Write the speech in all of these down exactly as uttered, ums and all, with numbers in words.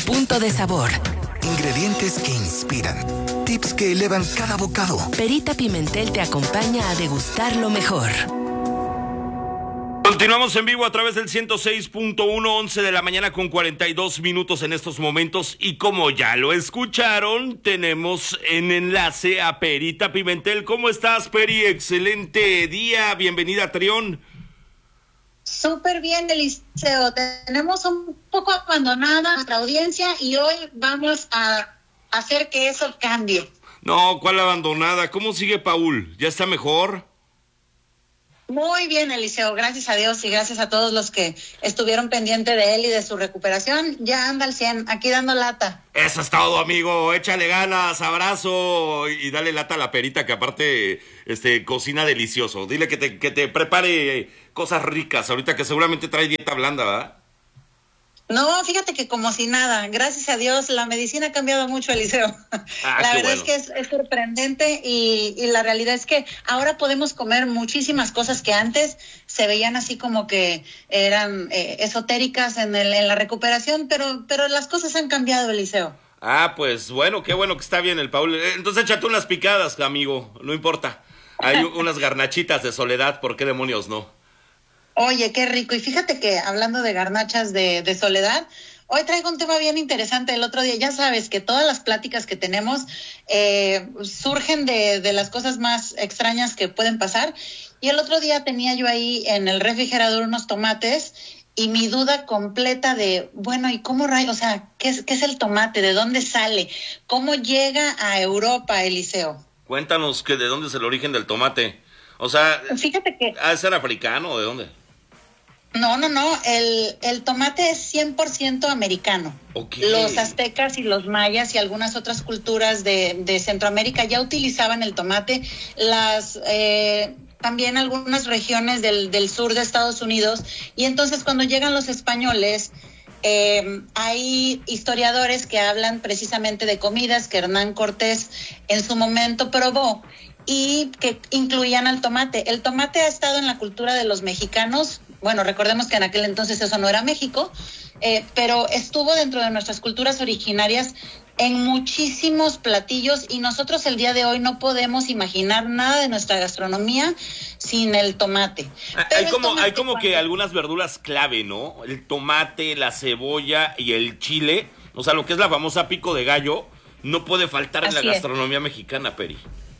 punto de sabor. Ingredientes que inspiran. Tips que elevan cada bocado. Perita Pimentel te acompaña a degustar lo mejor. Continuamos en vivo a través del ciento seis punto uno, once de la mañana con cuarenta y dos minutos en estos momentos. Y como ya lo escucharon, tenemos en enlace a Perita Pimentel. ¿Cómo estás, Peri? Excelente día. Bienvenida a Trión. Súper bien, Eliseo. Tenemos un poco abandonada nuestra audiencia y hoy vamos a hacer que eso cambie. No, ¿cuál abandonada? ¿Cómo sigue Paul? ¿Ya está mejor? Muy bien, Eliseo, gracias a Dios y gracias a todos los que estuvieron pendientes de él y de su recuperación. Ya anda al cien, aquí dando lata. Eso es todo, amigo. Échale ganas, abrazo y dale lata a la Perita, que aparte este, cocina delicioso. Dile que te, que te prepare cosas ricas ahorita, que seguramente trae dieta blanda, ¿verdad? No, fíjate que como si nada, gracias a Dios, la medicina ha cambiado mucho, Eliseo. Ah, la verdad bueno. es que es, es sorprendente y, y la realidad es que ahora podemos comer muchísimas cosas que antes se veían así como que eran eh, esotéricas en, el, en la recuperación, pero, pero las cosas han cambiado, Eliseo. Ah, pues bueno, qué bueno que está bien el Paul. Entonces échate unas picadas, amigo, no importa. Hay unas garnachitas de soledad, ¿por qué demonios no? Oye, qué rico. Y fíjate que hablando de garnachas de, de soledad, hoy traigo un tema bien interesante. El otro día, ya sabes que todas las pláticas que tenemos eh, surgen de, de las cosas más extrañas que pueden pasar. Y el otro día tenía yo ahí en el refrigerador unos tomates y mi duda completa de, bueno, ¿y cómo rayos? O sea, ¿qué es, qué es el tomate? ¿De dónde sale? ¿Cómo llega a Europa, Eliseo? Cuéntanos que de dónde es el origen del tomate. O sea, fíjate que... ¿ha de ser africano o de dónde? No, no, no, el, el tomate es cien por ciento americano. Okay. Los aztecas y los mayas y algunas otras culturas de, de Centroamérica ya utilizaban el tomate. Las eh, también algunas regiones del, del sur de Estados Unidos. Y entonces cuando llegan los españoles, eh, hay historiadores que hablan precisamente de comidas que Hernán Cortés en su momento probó y que incluían al tomate. El tomate ha estado en la cultura de los mexicanos. Bueno, recordemos que en aquel entonces eso no era México, eh, pero estuvo dentro de nuestras culturas originarias en muchísimos platillos y nosotros el día de hoy no podemos imaginar nada de nuestra gastronomía sin el tomate. Pero hay como, tomate hay como cuando... que algunas verduras clave, ¿no? El tomate, la cebolla y el chile, o sea, lo que es la famosa pico de gallo, no puede faltar en Así la es. gastronomía mexicana, Peri.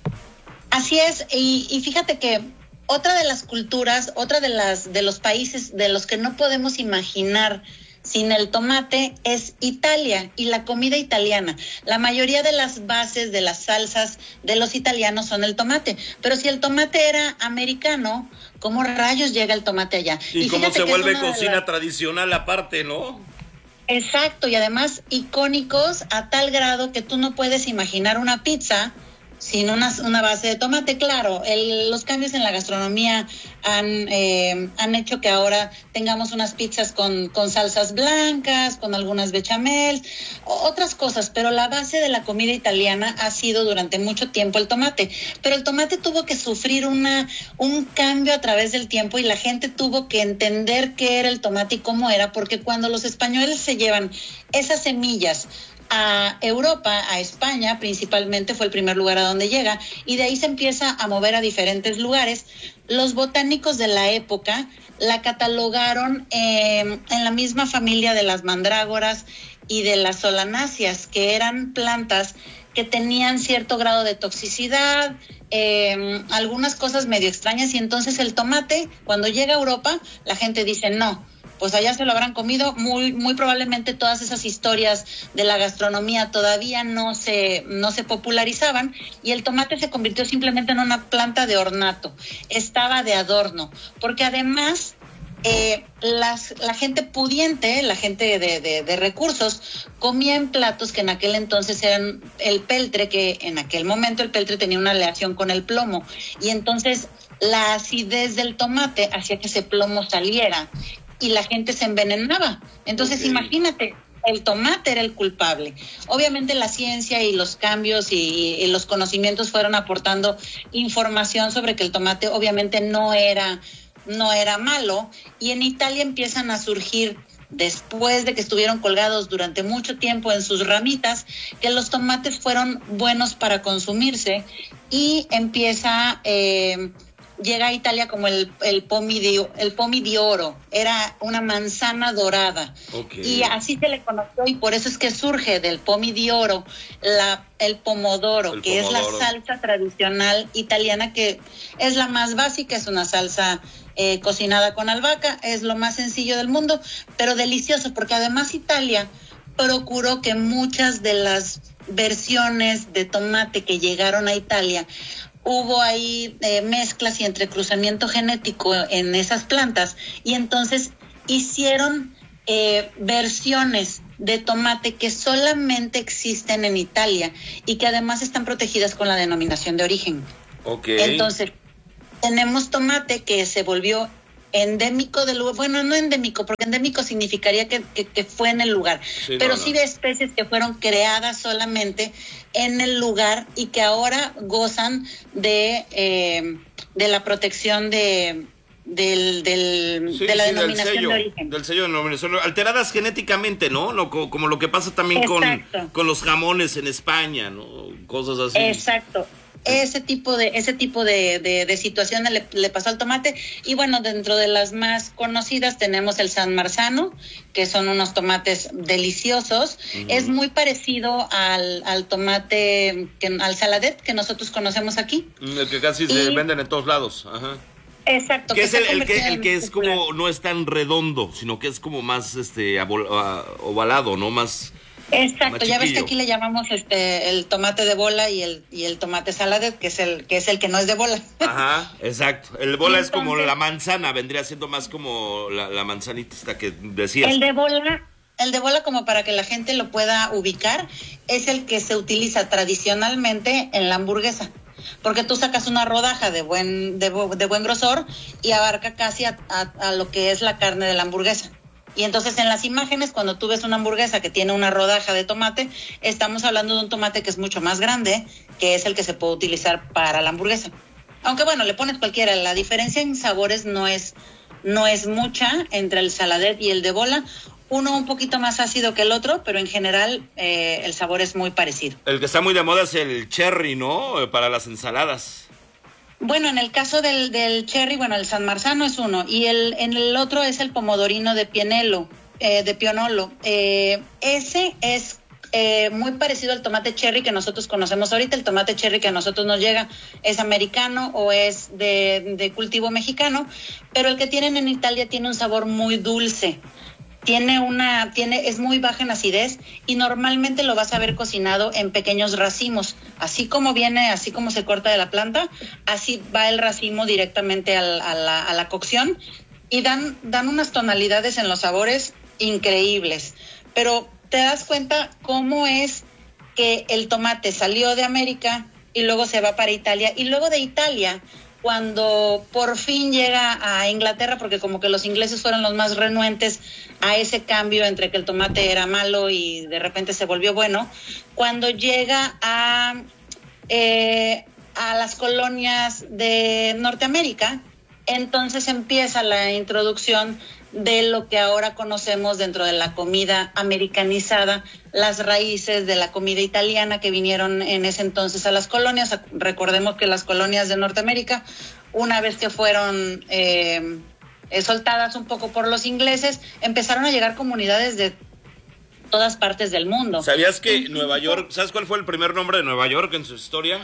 Así es, y, y fíjate que otra de las culturas, otra de las de los países de los que no podemos imaginar sin el tomate es Italia y la comida italiana. La mayoría de las bases de las salsas de los italianos son el tomate, pero si el tomate era americano, ¿cómo rayos llega el tomate allá? Y, y cómo se vuelve cocina las... tradicional aparte, ¿no? Exacto, y además icónicos a tal grado que tú no puedes imaginar una pizza sin una, una base de tomate. Claro, el, los cambios en la gastronomía han, eh, han hecho que ahora tengamos unas pizzas con, con salsas blancas, con algunas bechamels, otras cosas, pero la base de la comida italiana ha sido durante mucho tiempo el tomate. Pero el tomate tuvo que sufrir una, un cambio a través del tiempo y la gente tuvo que entender qué era el tomate y cómo era, porque cuando los españoles se llevan esas semillas a Europa, a España principalmente, fue el primer lugar a donde llega, y de ahí se empieza a mover a diferentes lugares. Los botánicos de la época la catalogaron eh, en la misma familia de las mandrágoras y de las solanáceas, que eran plantas que tenían cierto grado de toxicidad, eh, algunas cosas medio extrañas, y entonces el tomate, cuando llega a Europa, la gente dice no, pues allá se lo habrán comido. Muy muy probablemente todas esas historias de la gastronomía todavía no se no se popularizaban y el tomate se convirtió simplemente en una planta de ornato, estaba de adorno, porque además eh, las, la gente pudiente, la gente de, de, de recursos, comía en platos que en aquel entonces eran el peltre, que en aquel momento el peltre tenía una aleación con el plomo, y entonces la acidez del tomate hacía que ese plomo saliera y la gente se envenenaba. Entonces, okay, imagínate, el tomate era el culpable. Obviamente la ciencia y los cambios y, y los conocimientos fueron aportando información sobre que el tomate obviamente no era, no era malo, y en Italia empiezan a surgir después de que estuvieron colgados durante mucho tiempo en sus ramitas, que los tomates fueron buenos para consumirse y empieza... Eh, llega a Italia como el, el, pomi de, el pomi di oro, era una manzana dorada. Okay. Y así se le conoció y por eso es que surge del pomi di oro la, el pomodoro, el que pomodoro. Es la salsa tradicional italiana, que es la más básica, es una salsa eh, cocinada con albahaca, es lo más sencillo del mundo, pero delicioso, porque además Italia procuró que muchas de las versiones de tomate que llegaron a Italia, hubo ahí eh, mezclas y entrecruzamiento genético en esas plantas, y entonces hicieron eh, versiones de tomate que solamente existen en Italia y que además están protegidas con la denominación de origen. Okay. Entonces, tenemos tomate que se volvió endémico del lugar, bueno, no endémico, porque endémico significaría que, que, que fue en el lugar, sí, pero no, sí no. de especies que fueron creadas solamente en el lugar y que ahora gozan de, eh, de la protección de... Del, del, sí, de la sí, denominación del sello, de origen. Del sello de denominación, alteradas genéticamente, ¿no? Lo, como lo que pasa también con, con los jamones en España, ¿no? Cosas así. Exacto. Ese tipo de ese tipo de, de, de situaciones le, le pasó al tomate. Y bueno, dentro de las más conocidas tenemos el San Marzano, que son unos tomates deliciosos. Uh-huh. Es muy parecido al, al tomate, que, al saladet que nosotros conocemos aquí. El que casi y, se venden en todos lados. Ajá. Exacto. Que, que es el, el que, el que es como, no es tan redondo, sino que es como más este ovalado, ¿no? Más... Exacto, ya ves que aquí le llamamos este el tomate de bola y el y el tomate saladet, que es el que es el que no es de bola. Ajá, exacto. El de bola entonces, es como la manzana, vendría siendo más como la, la manzanita esta que decías. El de bola, el de bola, como para que la gente lo pueda ubicar, es el que se utiliza tradicionalmente en la hamburguesa. Porque tú sacas una rodaja de buen de, de buen grosor y abarca casi a, a, a lo que es la carne de la hamburguesa. Y entonces en las imágenes, cuando tú ves una hamburguesa que tiene una rodaja de tomate, estamos hablando de un tomate que es mucho más grande, que es el que se puede utilizar para la hamburguesa. Aunque bueno, le pones cualquiera, la diferencia en sabores no es, no es mucha entre el saladet y el de bola. Uno un poquito más ácido que el otro, pero en general eh, el sabor es muy parecido. El que está muy de moda es el cherry, ¿no? Para las ensaladas. Bueno, en el caso del, del cherry, bueno, el San Marzano es uno, y el en el otro es el pomodorino de Pienelo, eh, de Pionolo. Eh, ese es eh, muy parecido al tomate cherry que nosotros conocemos ahorita. El tomate cherry que a nosotros nos llega es americano o es de, de cultivo mexicano, pero el que tienen en Italia tiene un sabor muy dulce. Tiene una, tiene, es muy baja en acidez y normalmente lo vas a ver cocinado en pequeños racimos. Así como viene, así como se corta de la planta, así va el racimo directamente al, a, la, a la cocción y dan, dan unas tonalidades en los sabores increíbles. Pero te das cuenta cómo es que el tomate salió de América y luego se va para Italia y luego de Italia, cuando por fin llega a Inglaterra, porque como que los ingleses fueron los más renuentes a ese cambio entre que el tomate era malo y de repente se volvió bueno, cuando llega a, eh, a las colonias de Norteamérica, entonces empieza la introducción de lo que ahora conocemos dentro de la comida americanizada, las raíces de la comida italiana que vinieron en ese entonces a las colonias. Recordemos que las colonias de Norteamérica, una vez que fueron eh, soltadas un poco por los ingleses, empezaron a llegar comunidades de todas partes del mundo. ¿Sabías que Nueva York, sabes cuál fue el primer nombre de Nueva York en su historia?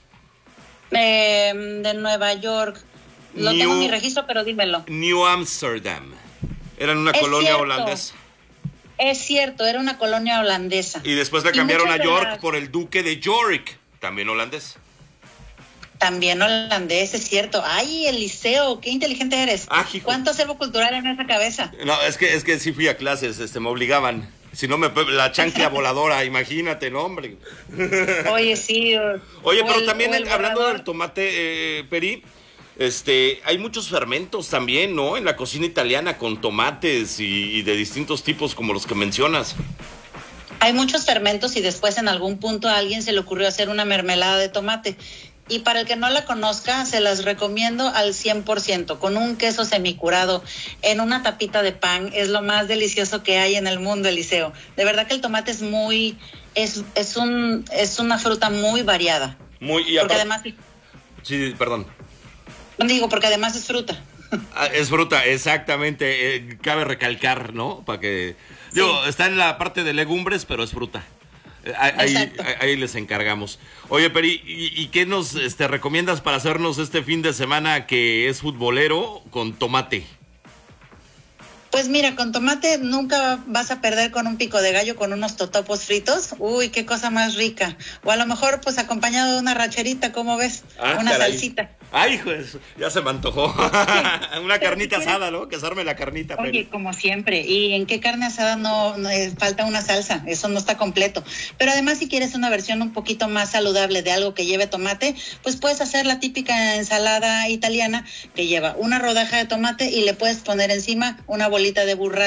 Eh, de Nueva York, lo New, tengo en mi registro, pero dímelo. New Amsterdam. Era una es colonia cierto. holandesa. Es cierto, era una colonia holandesa. Y después la cambiaron a York las... por el duque de York, también holandés. También holandés, es cierto. Ay, Eliseo, qué inteligente eres. Ah, ¿cuánto acervo cultural en esa cabeza? No, es que es que sí fui a clases, este, me obligaban. Si no, me la chancla voladora, imagínate, no, hombre. Oye, sí. Oye, pero el, también el, hablando borrador. del tomate, eh, Peri, este, hay muchos fermentos también, ¿no? En la cocina italiana con tomates y, y de distintos tipos como los que mencionas. Hay muchos fermentos y después en algún punto a alguien se le ocurrió hacer una mermelada de tomate, Y para el que no la conozca, se las recomiendo al cien por ciento, con un queso semicurado en una tapita de pan. Es lo más delicioso que hay en el mundo, Eliseo. De verdad que el tomate es muy, es, es un, es una fruta muy variada. Muy, y porque apro- además, Sí, perdón. digo, porque además es fruta. Ah, es fruta, exactamente. Eh, cabe recalcar, ¿no? Para que... Digo, Sí. está en la parte de legumbres, pero es fruta. Eh, Ahí, Exacto. ahí, ahí les encargamos. Oye, Peri, ¿y, y qué nos este, recomiendas para hacernos este fin de semana que es futbolero con tomate? Pues mira, con tomate nunca vas a perder con un pico de gallo, con unos totopos fritos. Uy, qué cosa más rica. O a lo mejor, pues acompañado de una racherita, ¿cómo ves? Ah, una caray. salsita. Ay, hijo, de su- ya se me antojó. Una pero carnita si quieres- asada, ¿no? Que se arme la carnita, Oye, Peri. como siempre, ¿y en qué carne asada no, no, eh, falta una salsa? Eso no está completo. Pero además, si quieres una versión un poquito más saludable de algo que lleve tomate, pues puedes hacer la típica ensalada italiana que lleva una rodaja de tomate y le puedes poner encima una bolita de burrata